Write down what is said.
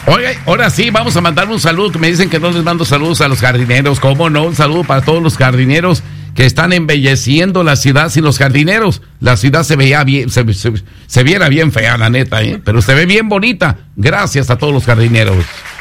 Oiga, ahora sí, vamos a mandar un saludo, que me dicen que no les mando saludos a los jardineros. ¿Cómo no? Un saludo para todos los jardineros que están embelleciendo la ciudad. Sin los jardineros, la ciudad se veía bien, se viera bien fea, la neta, pero se ve bien bonita. Gracias a todos los jardineros.